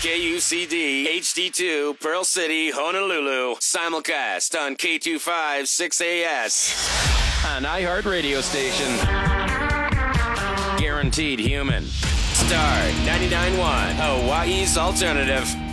KUCD HD2 Pearl City, Honolulu. Simulcast on K25 6AS. An iHeart radio station. Guaranteed human. Star 99.1, Hawaii's alternative.